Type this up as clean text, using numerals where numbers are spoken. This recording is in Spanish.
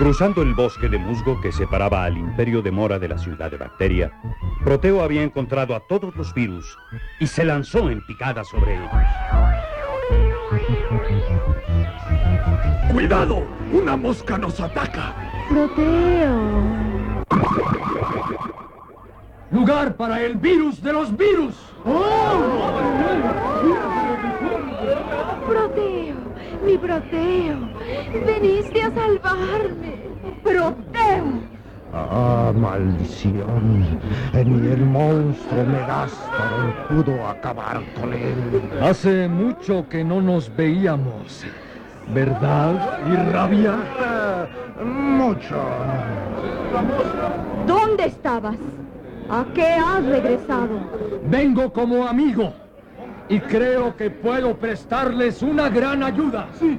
Cruzando el bosque de musgo que separaba al imperio de Mora de la ciudad de Bacteria, Proteo había encontrado a todos los virus y se lanzó en picada sobre ellos. ¡Cuidado! ¡Una mosca nos ataca! Proteo. ¡Lugar para el virus de los virus! Proteo, mi Proteo, veniste a salvarme. Proteo. ¡Ah, maldición! Ni el monstruo Megástaro pudo acabar con él. Hace mucho que no nos veíamos, ¿verdad, Irrabia? Mucho. ¿Dónde estabas? ¿A qué has regresado? Vengo como amigo y creo que puedo prestarles una gran ayuda.